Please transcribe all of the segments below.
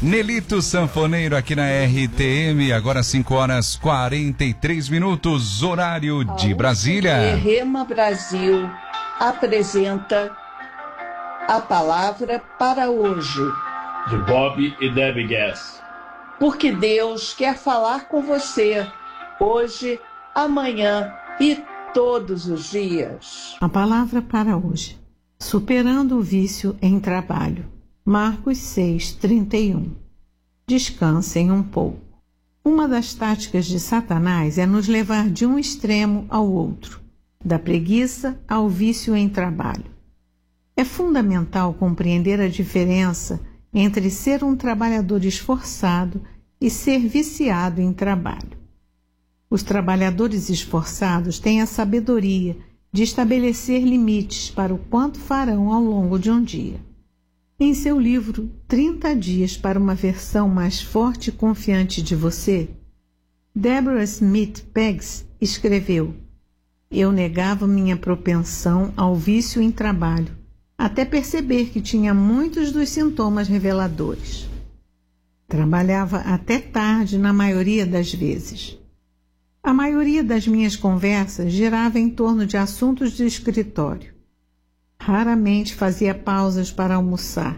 Nelito Sanfoneiro aqui na RTM, agora 5h43, horário de Brasília. Rema Brasil apresenta a palavra para hoje. De Bob e Debbie Gass. Porque Deus quer falar com você hoje, amanhã e todos os dias. A palavra para hoje: superando o vício em trabalho. Marcos 6:31. Descansem um pouco. Uma das táticas de Satanás é nos levar de um extremo ao outro, da preguiça ao vício em trabalho. É fundamental compreender a diferença entre ser um trabalhador esforçado e ser viciado em trabalho. Os trabalhadores esforçados têm a sabedoria de estabelecer limites para o quanto farão ao longo de um dia. Em seu livro 30 Dias para uma Versão Mais Forte e Confiante de Você, Deborah Smith Peggs escreveu: Eu negava minha propensão ao vício em trabalho, até perceber que tinha muitos dos sintomas reveladores. Trabalhava até tarde na maioria das vezes. A maioria das minhas conversas girava em torno de assuntos de escritório. Raramente fazia pausas para almoçar.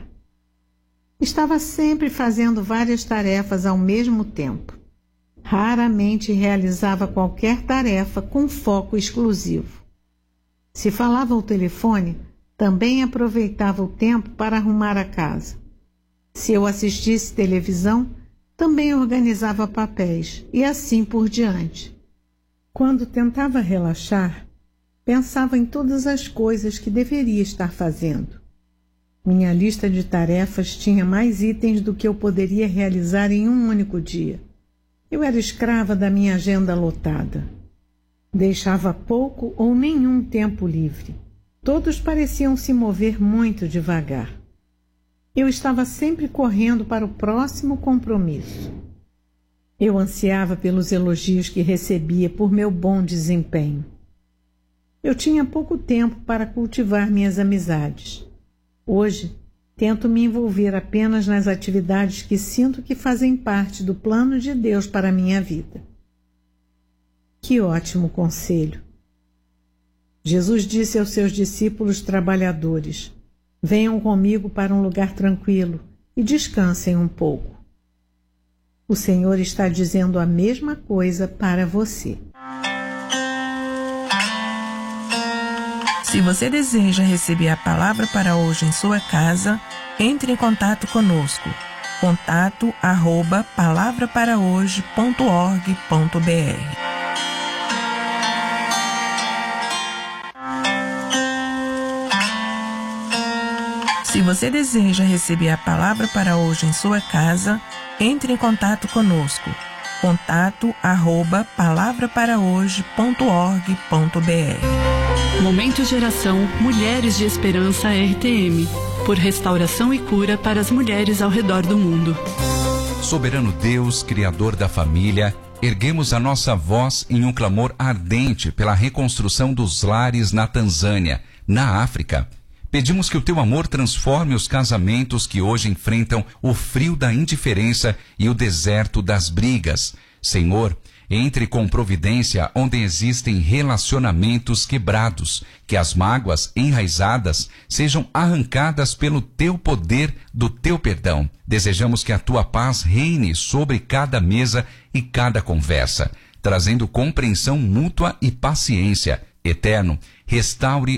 Estava sempre fazendo várias tarefas ao mesmo tempo. Raramente realizava qualquer tarefa com foco exclusivo. Se falava ao telefone, também aproveitava o tempo para arrumar a casa. Se eu assistisse televisão, também organizava papéis, e assim por diante. Quando tentava relaxar, pensava em todas as coisas que deveria estar fazendo. Minha lista de tarefas tinha mais itens do que eu poderia realizar em um único dia. Eu era escrava da minha agenda lotada. Deixava pouco ou nenhum tempo livre. Todos pareciam se mover muito devagar. Eu estava sempre correndo para o próximo compromisso. Eu ansiava pelos elogios que recebia por meu bom desempenho. Eu tinha pouco tempo para cultivar minhas amizades. Hoje, tento me envolver apenas nas atividades que sinto que fazem parte do plano de Deus para a minha vida. Que ótimo conselho! Jesus disse aos seus discípulos trabalhadores: Venham comigo para um lugar tranquilo e descansem um pouco. O Senhor está dizendo a mesma coisa para você. Se você deseja receber a palavra para hoje em sua casa, entre em contato conosco. contato@palavraparahoje.org.br. Se você deseja receber a palavra para hoje em sua casa, entre em contato conosco. contato@palavraparahoje.org.br. Momento Geração Mulheres de Esperança RTM, por restauração e cura para as mulheres ao redor do mundo. Soberano Deus, Criador da família, erguemos a nossa voz em um clamor ardente pela reconstrução dos lares na Tanzânia, na África. Pedimos que o teu amor transforme os casamentos que hoje enfrentam o frio da indiferença e o deserto das brigas. Senhor, entre com providência onde existem relacionamentos quebrados, que as mágoas enraizadas sejam arrancadas pelo teu poder do teu perdão. Desejamos que a tua paz reine sobre cada mesa e cada conversa, trazendo compreensão mútua e paciência. Eterno, restaure